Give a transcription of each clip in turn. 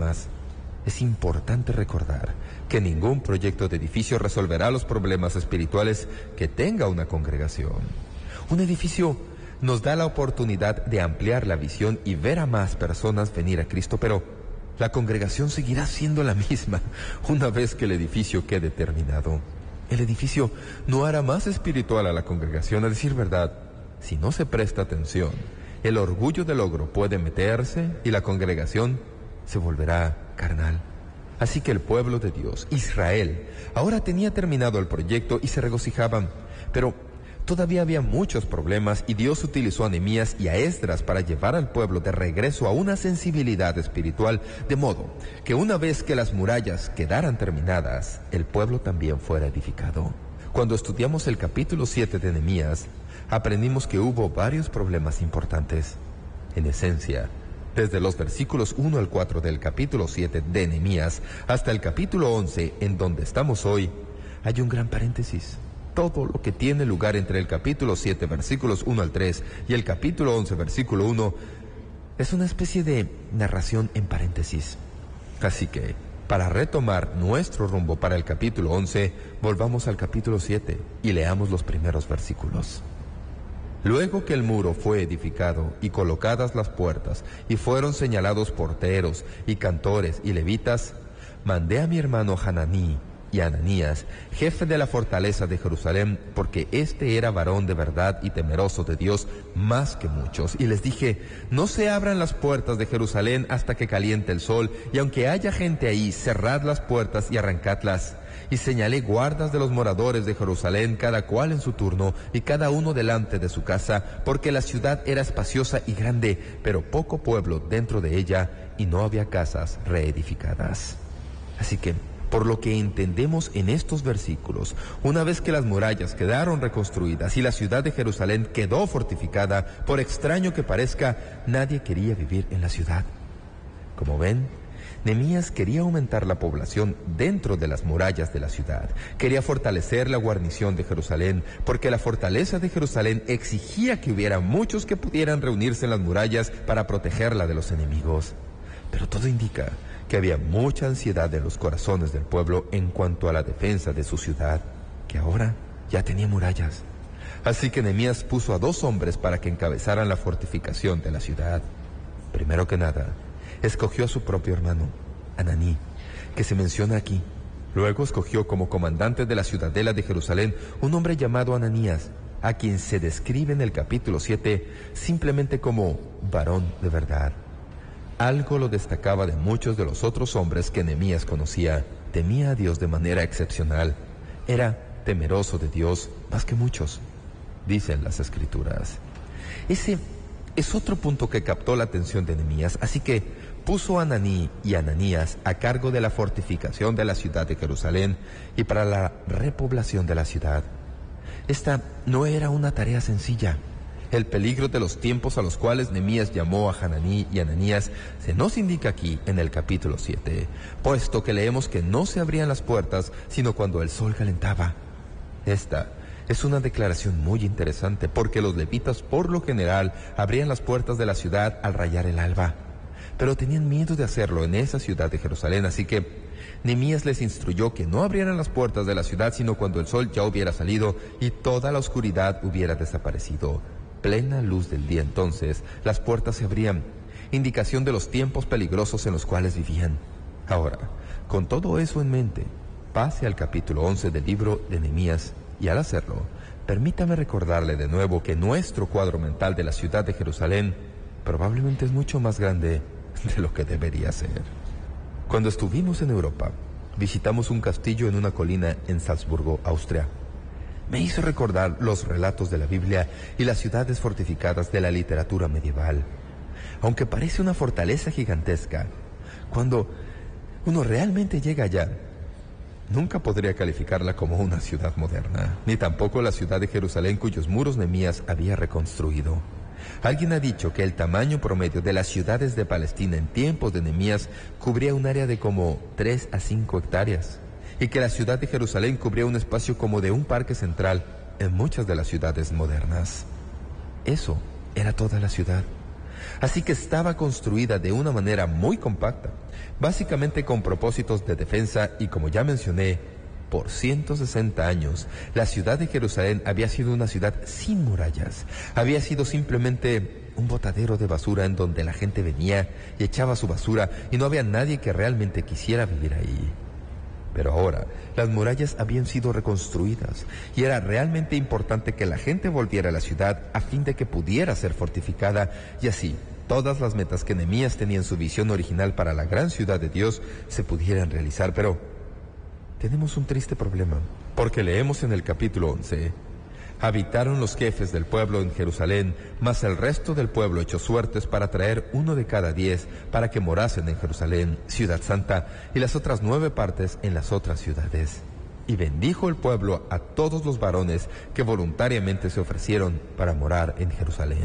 problemas. Es importante recordar que ningún proyecto de edificio resolverá los problemas espirituales que tenga una congregación. Un edificio nos da la oportunidad de ampliar la visión y ver a más personas venir a Cristo, pero la congregación seguirá siendo la misma una vez que el edificio quede terminado. El edificio no hará más espiritual a la congregación. A decir verdad, si no se presta atención, el orgullo del logro puede meterse y la congregación se volverá carnal. Así que el pueblo de Dios, Israel, ahora tenía terminado el proyecto y se regocijaban, pero todavía había muchos problemas y Dios utilizó a Nehemías y a Esdras para llevar al pueblo de regreso a una sensibilidad espiritual, de modo que una vez que las murallas quedaran terminadas, el pueblo también fuera edificado. Cuando estudiamos el capítulo 7 de Nehemías, aprendimos que hubo varios problemas importantes. En esencia, desde los versículos 1 al 4 del capítulo 7 de Nehemías hasta el capítulo 11, en donde estamos hoy, hay un gran paréntesis. Todo lo que tiene lugar entre el capítulo 7, versículos 1 al 3, y el capítulo 11, versículo 1, es una especie de narración en paréntesis. Así que, para retomar nuestro rumbo para el capítulo 11, volvamos al capítulo 7 y leamos los primeros versículos. Luego que el muro fue edificado y colocadas las puertas y fueron señalados porteros y cantores y levitas, mandé a mi hermano Hananí y a Ananías, jefe de la fortaleza de Jerusalén, porque este era varón de verdad y temeroso de Dios más que muchos. Y les dije, no se abran las puertas de Jerusalén hasta que caliente el sol, y aunque haya gente ahí, cerrad las puertas y arrancadlas. Y señalé guardas de los moradores de Jerusalén, cada cual en su turno, y cada uno delante de su casa, porque la ciudad era espaciosa y grande, pero poco pueblo dentro de ella, y no había casas reedificadas. Así que, por lo que entendemos en estos versículos, una vez que las murallas quedaron reconstruidas y la ciudad de Jerusalén quedó fortificada, por extraño que parezca, nadie quería vivir en la ciudad. Como ven, Nehemías quería aumentar la población dentro de las murallas de la ciudad. Quería fortalecer la guarnición de Jerusalén, porque la fortaleza de Jerusalén exigía que hubiera muchos que pudieran reunirse en las murallas para protegerla de los enemigos. Pero todo indica que había mucha ansiedad en los corazones del pueblo en cuanto a la defensa de su ciudad, que ahora ya tenía murallas. Así que Nehemías puso a 2 hombres para que encabezaran la fortificación de la ciudad. Primero que nada, escogió a su propio hermano, Hananí, que se menciona aquí. Luego escogió como comandante de la ciudadela de Jerusalén un hombre llamado Ananías, a quien se describe en el capítulo 7 simplemente como varón de verdad. Algo lo destacaba de muchos de los otros hombres que Nehemías conocía. Temía a Dios de manera excepcional. Era temeroso de Dios más que muchos, dicen las Escrituras. Ese es otro punto que captó la atención de Nehemías, así que puso a Hananí y a Ananías a cargo de la fortificación de la ciudad de Jerusalén y para la repoblación de la ciudad. Esta no era una tarea sencilla. El peligro de los tiempos a los cuales Nehemías llamó a Hananí y Ananías se nos indica aquí en el capítulo 7, puesto que leemos que no se abrían las puertas sino cuando el sol calentaba. Esta es una declaración muy interesante, porque los levitas por lo general abrían las puertas de la ciudad al rayar el alba, pero tenían miedo de hacerlo en esa ciudad de Jerusalén, así que Nehemías les instruyó que no abrieran las puertas de la ciudad sino cuando el sol ya hubiera salido y toda la oscuridad hubiera desaparecido. Plena luz del día entonces, las puertas se abrían, indicación de los tiempos peligrosos en los cuales vivían. Ahora, con todo eso en mente, pase al capítulo 11 del libro de Nehemías, y al hacerlo, permítame recordarle de nuevo que nuestro cuadro mental de la ciudad de Jerusalén probablemente es mucho más grande de lo que debería ser. Cuando estuvimos en Europa, visitamos un castillo en una colina en Salzburgo, Austria. Me hizo recordar los relatos de la Biblia y las ciudades fortificadas de la literatura medieval. Aunque parece una fortaleza gigantesca, cuando uno realmente llega allá, nunca podría calificarla como una ciudad moderna, ni tampoco la ciudad de Jerusalén cuyos muros Nehemías había reconstruido. Alguien ha dicho que el tamaño promedio de las ciudades de Palestina en tiempos de Nehemías cubría un área de como 3 a 5 hectáreas, y que la ciudad de Jerusalén cubría un espacio como de un parque central en muchas de las ciudades modernas. Eso era toda la ciudad. Así que estaba construida de una manera muy compacta, básicamente con propósitos de defensa y, como ya mencioné, por 160 años, la ciudad de Jerusalén había sido una ciudad sin murallas. Había sido simplemente un botadero de basura en donde la gente venía y echaba su basura y no había nadie que realmente quisiera vivir ahí. Pero ahora, las murallas habían sido reconstruidas y era realmente importante que la gente volviera a la ciudad a fin de que pudiera ser fortificada y así todas las metas que Nehemías tenía en su visión original para la gran ciudad de Dios se pudieran realizar. Pero tenemos un triste problema, porque leemos en el capítulo 11: habitaron los jefes del pueblo en Jerusalén, mas el resto del pueblo echó suertes para traer 1 de cada 10 para que morasen en Jerusalén, ciudad santa, y las otras 9 partes en las otras ciudades. Y bendijo el pueblo a todos los varones que voluntariamente se ofrecieron para morar en Jerusalén.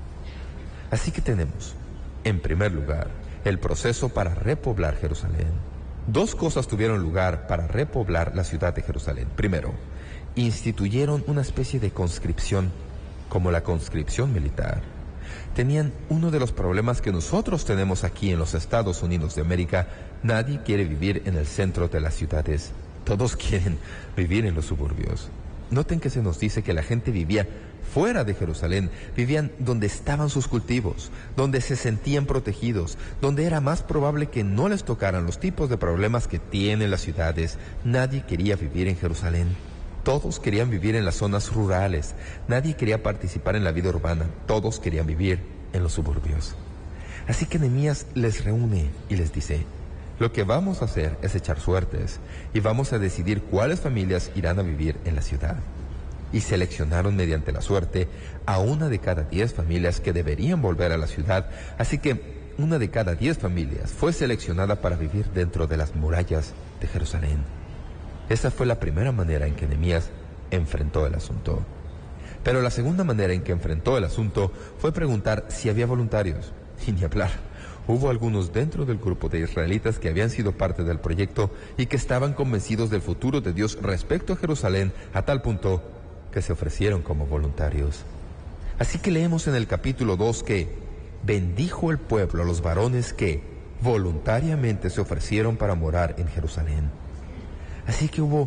Así que tenemos, en primer lugar, el proceso para repoblar Jerusalén. 2 cosas tuvieron lugar para repoblar la ciudad de Jerusalén. Primero, instituyeron una especie de conscripción, como la conscripción militar. Tenían uno de los problemas que nosotros tenemos aquí en los Estados Unidos de América. Nadie quiere vivir en el centro de las ciudades. Todos quieren vivir en los suburbios. Noten que se nos dice que la gente vivía fuera de Jerusalén, vivían donde estaban sus cultivos, donde se sentían protegidos, donde era más probable que no les tocaran los tipos de problemas que tienen las ciudades. Nadie quería vivir en Jerusalén. Todos querían vivir en las zonas rurales. Nadie quería participar en la vida urbana. Todos querían vivir en los suburbios. Así que Nehemías les reúne y les dice: lo que vamos a hacer es echar suertes y vamos a decidir cuáles familias irán a vivir en la ciudad. Y seleccionaron mediante la suerte a 1 de cada 10 familias que deberían volver a la ciudad. Así que 1 de cada 10 familias fue seleccionada para vivir dentro de las murallas de Jerusalén. Esa fue la primera manera en que Nehemías enfrentó el asunto. Pero la segunda manera en que enfrentó el asunto fue preguntar si había voluntarios. Y ni hablar. Hubo algunos dentro del grupo de israelitas que habían sido parte del proyecto y que estaban convencidos del futuro de Dios respecto a Jerusalén, a tal punto que se ofrecieron como voluntarios. Así que leemos en el capítulo 2 que bendijo el pueblo a los varones que voluntariamente se ofrecieron para morar en Jerusalén. Así que hubo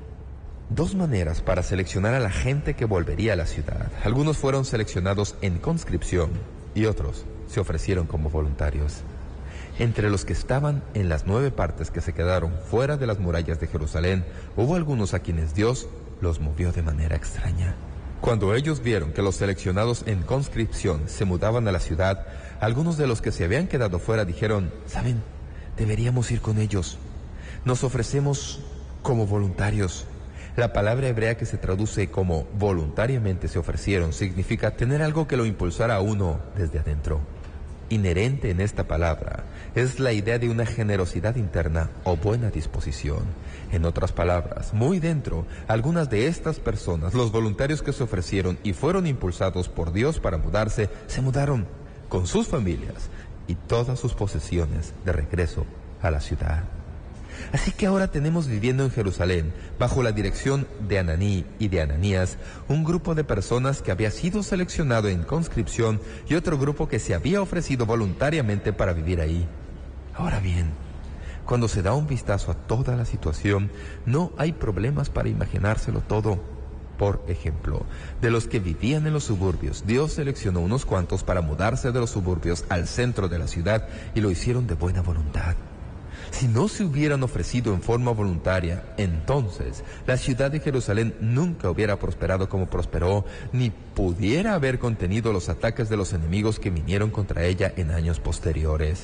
2 maneras para seleccionar a la gente que volvería a la ciudad. Algunos fueron seleccionados en conscripción y otros se ofrecieron como voluntarios. Entre los que estaban en las 9 partes que se quedaron fuera de las murallas de Jerusalén, hubo algunos a quienes Dios los movió de manera extraña. Cuando ellos vieron que los seleccionados en conscripción se mudaban a la ciudad, algunos de los que se habían quedado fuera dijeron: ¿saben? Deberíamos ir con ellos. Nos ofrecemos como voluntarios. La palabra hebrea que se traduce como voluntariamente se ofrecieron significa tener algo que lo impulsara a uno desde adentro. Inherente en esta palabra es la idea de una generosidad interna o buena disposición. En otras palabras, muy dentro, algunas de estas personas, los voluntarios que se ofrecieron y fueron impulsados por Dios para mudarse, se mudaron con sus familias y todas sus posesiones de regreso a la ciudad. Así que ahora tenemos viviendo en Jerusalén, bajo la dirección de Ananí y de Ananías, un grupo de personas que había sido seleccionado en conscripción y otro grupo que se había ofrecido voluntariamente para vivir ahí. Ahora bien, cuando se da un vistazo a toda la situación, no hay problemas para imaginárselo todo. Por ejemplo, de los que vivían en los suburbios, Dios seleccionó unos cuantos para mudarse de los suburbios al centro de la ciudad y lo hicieron de buena voluntad. Si no se hubieran ofrecido en forma voluntaria, entonces la ciudad de Jerusalén nunca hubiera prosperado como prosperó, ni pudiera haber contenido los ataques de los enemigos que vinieron contra ella en años posteriores.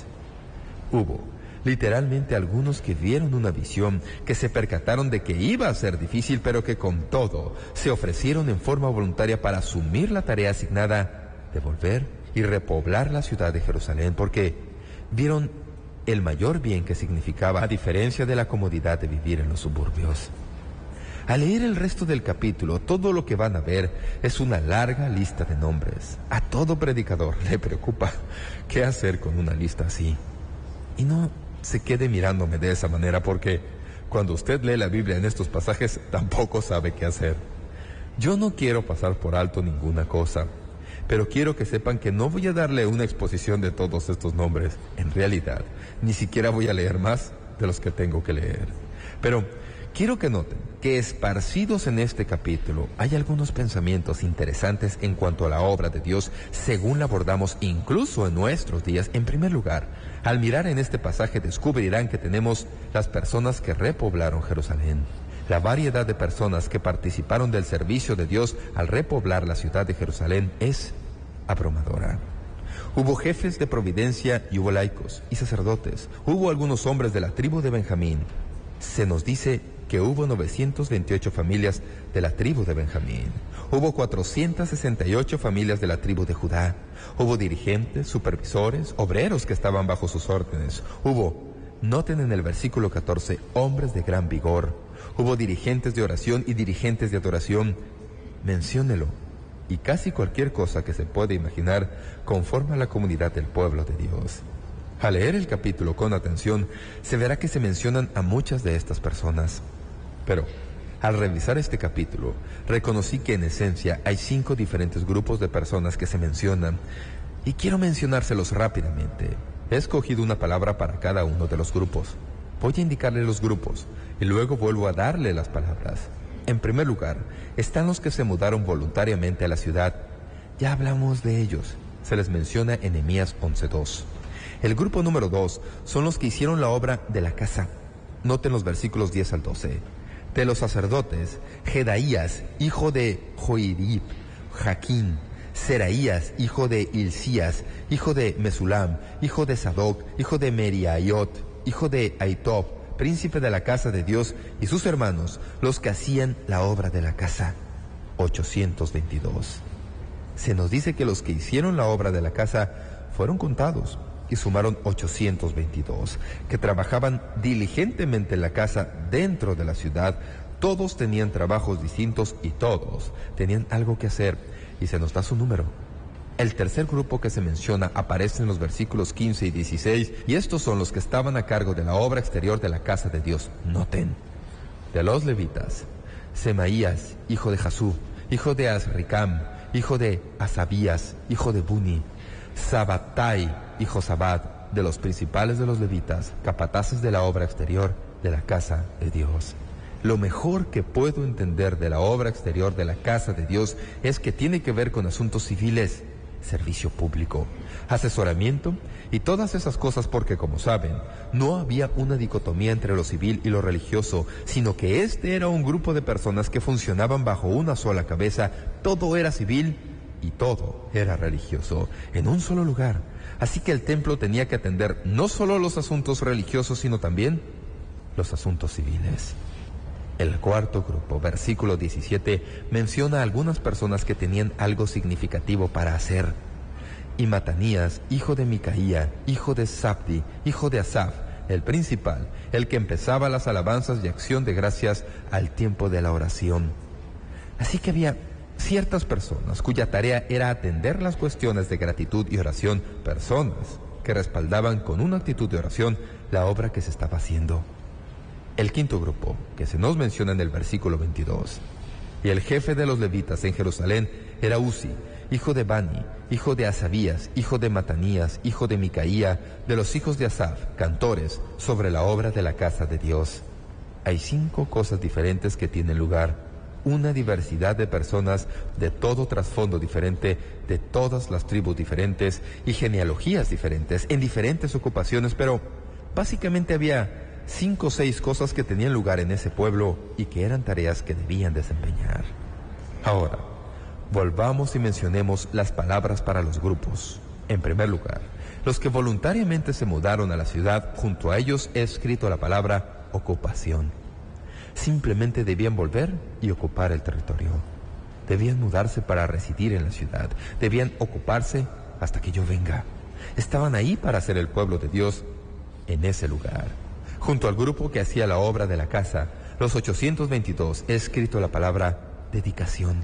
Hubo literalmente algunos que vieron una visión, que se percataron de que iba a ser difícil, pero que con todo se ofrecieron en forma voluntaria para asumir la tarea asignada de volver y repoblar la ciudad de Jerusalén, porque vieron el mayor bien que significaba, a diferencia de la comodidad de vivir en los suburbios. Al leer el resto del capítulo, todo lo que van a ver es una larga lista de nombres. A todo predicador le preocupa qué hacer con una lista así. Y no se quede mirándome de esa manera, porque cuando usted lee la Biblia en estos pasajes, tampoco sabe qué hacer. Yo no quiero pasar por alto ninguna cosa, Pero quiero que sepan que no voy a darle una exposición de todos estos nombres. En realidad, ni siquiera voy a leer más de los que tengo que leer. Pero quiero que noten que esparcidos en este capítulo hay algunos pensamientos interesantes en cuanto a la obra de Dios, según la abordamos incluso en nuestros días. En primer lugar, al mirar en este pasaje descubrirán que tenemos las personas que repoblaron Jerusalén. La variedad de personas que participaron del servicio de Dios al repoblar la ciudad de Jerusalén es abrumadora. Hubo jefes de providencia y hubo laicos y sacerdotes. Hubo algunos hombres de la tribu de Benjamín. Se nos dice que hubo 928 familias de la tribu de Benjamín. Hubo 468 familias de la tribu de Judá. Hubo dirigentes, supervisores, obreros que estaban bajo sus órdenes. Hubo, noten en el versículo 14, hombres de gran vigor. Hubo dirigentes de oración y dirigentes de adoración. Menciónelo. Y casi cualquier cosa que se puede imaginar conforma la comunidad del pueblo de Dios. Al leer el capítulo con atención, se verá que se mencionan a muchas de estas personas. Pero, al revisar este capítulo, reconocí que en esencia hay 5 diferentes grupos de personas que se mencionan, y quiero mencionárselos rápidamente. He escogido una palabra para cada uno de los grupos. Voy a indicarle los grupos, y luego vuelvo a darle las palabras. En primer lugar, están los que se mudaron voluntariamente a la ciudad. Ya hablamos de ellos. Se les menciona en Nehemías 11:2. El grupo número 2 son los que hicieron la obra de la casa. Noten los versículos 10 al 12. De los sacerdotes, Jedaías, hijo de Joirib, Jaquín, Seraías, hijo de Hilcías, hijo de Mesulam, hijo de Sadoc, hijo de Meriaiot, hijo de Aitob, príncipe de la casa de Dios, y sus hermanos, los que hacían la obra de la casa. 822. Se nos dice que los que hicieron la obra de la casa fueron contados y sumaron 822, que trabajaban diligentemente en la casa dentro de la ciudad. Todos tenían trabajos distintos y todos tenían algo que hacer, y se nos da su número. El tercer grupo que se menciona aparece en los versículos 15 y 16, y estos son los que estaban a cargo de la obra exterior de la casa de Dios. Noten, de los levitas, Semaías, hijo de Jasú, hijo de Azricam, hijo de Asabías, hijo de Buni, Sabatai y Josabad, de los principales de los levitas, capataces de la obra exterior de la casa de Dios. Lo mejor que puedo entender de la obra exterior de la casa de Dios es que tiene que ver con asuntos civiles, servicio público, asesoramiento y todas esas cosas, porque como saben, no había una dicotomía entre lo civil y lo religioso, sino que este era un grupo de personas que funcionaban bajo una sola cabeza. Todo era civil y todo era religioso, en un solo lugar. Así que el templo tenía que atender no solo los asuntos religiosos, sino también los asuntos civiles. El cuarto grupo, versículo 17, menciona a algunas personas que tenían algo significativo para hacer. Y Matanías, hijo de Micaía, hijo de Zabdi, hijo de Asaf, el principal, el que empezaba las alabanzas y acción de gracias al tiempo de la oración. Así que había ciertas personas cuya tarea era atender las cuestiones de gratitud y oración, personas que respaldaban con una actitud de oración la obra que se estaba haciendo. El quinto grupo, que se nos menciona en el versículo 22. Y el jefe de los levitas en Jerusalén era Uzi, hijo de Bani, hijo de Asabías, hijo de Matanías, hijo de Micaía, de los hijos de Asaf, cantores, sobre la obra de la casa de Dios. Hay 5 cosas diferentes que tienen lugar. Una diversidad de personas de todo trasfondo diferente, de todas las tribus diferentes y genealogías diferentes, en diferentes ocupaciones, pero básicamente había 5 o 6 cosas que tenían lugar en ese pueblo y que eran tareas que debían desempeñar. Ahora, volvamos y mencionemos las palabras para los grupos. En primer lugar, los que voluntariamente se mudaron a la ciudad, junto a ellos he escrito la palabra ocupación. Simplemente debían volver y ocupar el territorio. Debían mudarse para residir en la ciudad. Debían ocuparse hasta que yo venga. Estaban ahí para ser el pueblo de Dios en ese lugar. Junto al grupo que hacía la obra de la casa, los 822, he escrito la palabra dedicación.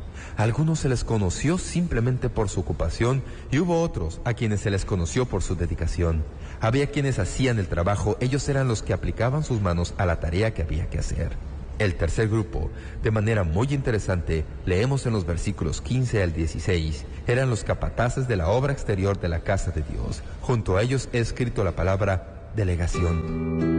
A algunos se les conoció simplemente por su ocupación y hubo otros a quienes se les conoció por su dedicación. Había quienes hacían el trabajo, ellos eran los que aplicaban sus manos a la tarea que había que hacer. El tercer grupo, de manera muy interesante, leemos en los versículos 15 al 16, eran los capataces de la obra exterior de la casa de Dios. Junto a ellos he escrito la palabra delegación.